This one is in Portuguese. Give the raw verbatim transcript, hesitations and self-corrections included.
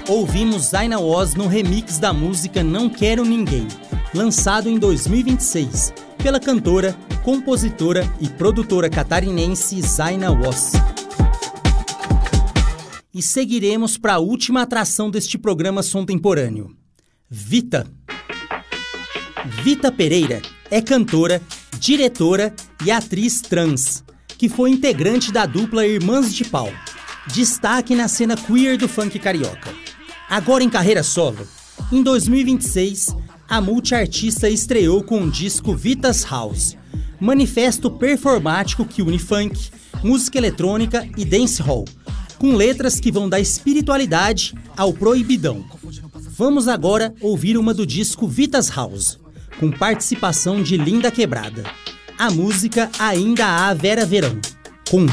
Ouvimos Zaina Was no remix da música Não Quero Ninguém, lançado em dois mil e vinte e seis, pela cantora, compositora e produtora catarinense Zaina Was. E seguiremos para a última atração deste programa contemporâneo. Vita. Vita Pereira é cantora, diretora e atriz trans, que foi integrante da dupla Irmãs de Pau, destaque na cena queer do funk carioca. Agora em carreira solo, em dois mil e vinte e seis, a multiartista estreou com o disco Vitas House, manifesto performático que une funk, música eletrônica e dancehall, com letras que vão da espiritualidade ao proibidão. Vamos agora ouvir uma do disco Vitas House, com participação de Linda Quebrada. A música Ainda Há Vera Verão.